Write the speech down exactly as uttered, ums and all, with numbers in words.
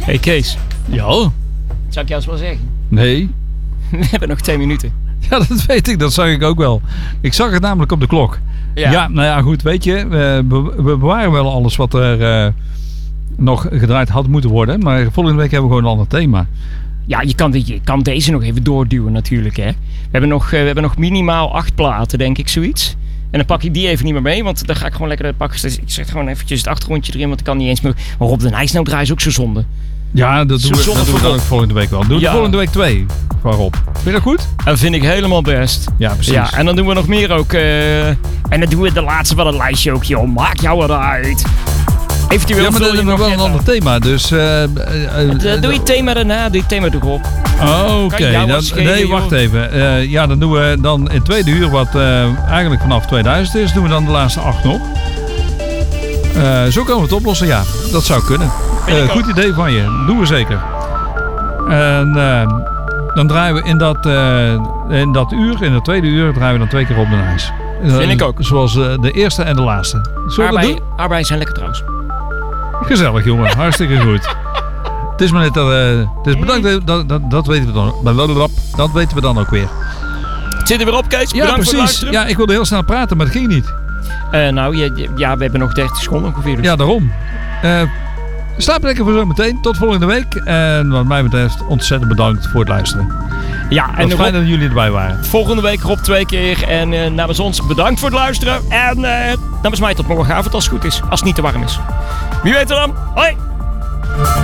Hey Kees, Ja? zou ik jou eens wel zeggen? Nee? We hebben nog twee minuten. Ja, dat weet ik. Dat zag ik ook wel. Ik zag het namelijk op de klok. Ja. Ja, nou ja, goed. Weet je, we, we bewaren wel alles wat er uh, nog gedraaid had moeten worden. Maar volgende week hebben we gewoon een ander thema. Ja, je kan, je kan deze nog even doorduwen natuurlijk, hè. We hebben nog, uh, we hebben nog minimaal acht platen, denk ik, zoiets. En dan pak ik die even niet meer mee, want dan ga ik gewoon lekker pakken. Dus ik zet gewoon eventjes het achtergrondje erin, want ik kan niet eens meer... Maar Rob de Nijs nou draaien is ook zo zonde. Ja, dat doen we, dat doen we dan ook volgende week wel. Doen we Ja. volgende week twee van Rob. Vind je dat goed? Dat vind ik helemaal best. Ja, precies. Ja, en dan doen we nog meer ook. Uh, en dan doen we de laatste van het lijstje ook, joh. Maak jou eruit. Eventueel Ja, maar vul dan je hebben we nog wel een net ander thema. Dus... Uh, uh, aan. Doe je het thema daarna, doe je het thema erop. Oh, Oké, jou wat dan- schelen, nee, joh? wacht even. Uh, ja, dan doen we dan in het tweede uur, wat uh, eigenlijk vanaf tweeduizend is, doen we dan de laatste acht nog. Uh, zo kunnen we het oplossen, ja. Dat zou kunnen. Uh, goed idee van je. Doen we zeker. En uh, dan draaien we in dat, uh, in dat uur, in het tweede uur, draaien we dan twee keer op de ijs. Uh, Vind ik ook. Zoals uh, de eerste en de laatste. Zullen we dat Aardbeien, doen? aardbeien zijn lekker trouwens. Gezellig, jongen. Hartstikke goed. Het is maar net dat... Uh, het is bedankt, dat, dat, dat weten we dan. Dat weten we dan ook weer. Het zit er weer op, Kees. Ja, Bedankt voor het precies. luisteren. Ja, ik wilde heel snel praten, maar dat ging niet. Uh, nou, ja, ja, we hebben nog dertig seconden ongeveer. Dus. Ja, daarom. Uh, slaap lekker voor zo meteen. Tot volgende week. En wat mij betreft ontzettend bedankt voor het luisteren. Ja, en Wat Rob, fijn dat jullie erbij waren. volgende week Rob twee keer. En uh, namens ons bedankt voor het luisteren. En uh, namens mij tot morgenavond als het goed is. Als het niet te warm is. Wie weet er dan. Hoi!